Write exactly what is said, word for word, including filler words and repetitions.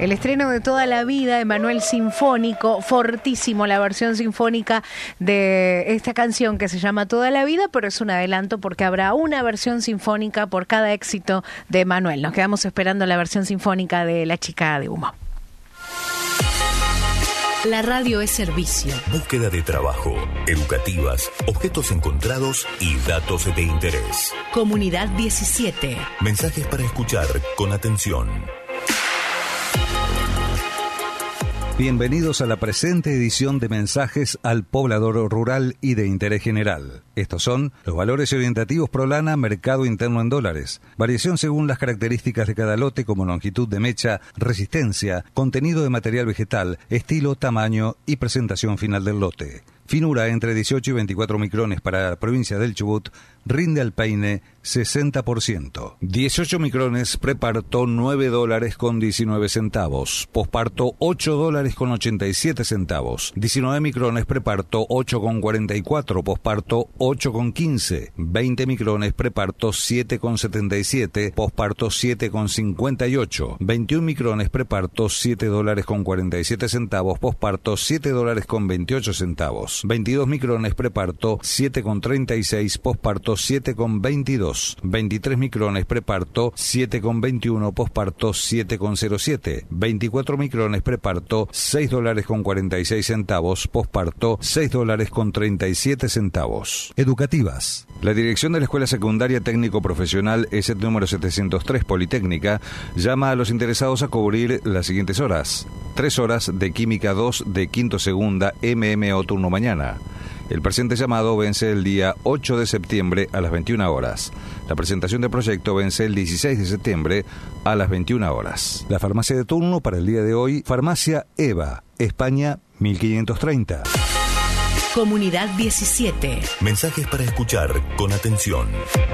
El estreno de Toda la Vida, Emanuel Sinfónico, fortísimo la versión sinfónica de esta canción que se llama Toda la Vida, pero es un adelanto porque habrá una versión sinfónica por cada éxito de Emanuel. Nos quedamos esperando la versión sinfónica de La Chica de Humo. La radio es servicio. Búsqueda de trabajo, educativas, objetos encontrados y datos de interés. Comunidad diecisiete. Mensajes para escuchar con atención. Bienvenidos a la presente edición de Mensajes al Poblador Rural y de Interés General. Estos son los valores orientativos Prolana, mercado interno en dólares. Variación según las características de cada lote como longitud de mecha, resistencia, contenido de material vegetal, estilo, tamaño y presentación final del lote. Finura entre dieciocho y veinticuatro micrones para la provincia del Chubut, rinde al peine sesenta por ciento. dieciocho micrones preparto nueve dólares con diecinueve centavos. Posparto ocho dólares con ochenta y siete centavos. diecinueve micrones preparto ocho con cuarenta y cuatro. Posparto ocho con quince. veinte micrones preparto siete con setenta y siete. Posparto siete con cincuenta y ocho. veintiún micrones preparto siete dólares con cuarenta y siete centavos. Posparto siete dólares con veintiocho centavos. veintidós micrones preparto siete con treinta y seis. Posparto siete con veintidós. veintitrés micrones preparto siete con veintiuno. Posparto siete con cero siete. veinticuatro micrones preparto seis dólares con cuarenta y seis centavos. Posparto seis dólares con treinta y siete centavos. Educativas. La dirección de la Escuela Secundaria Técnico Profesional E S E T número setecientos tres Politécnica llama a los interesados a cubrir las siguientes horas. tres horas de Química dos de quinto segunda M M O turno mañana. El presente llamado vence el día ocho de septiembre a las veintiuna horas. La presentación de proyecto vence el dieciséis de septiembre a las veintiuna horas. La farmacia de turno para el día de hoy, Farmacia Eva, España mil quinientos treinta. Comunidad diecisiete. Mensajes para escuchar con atención.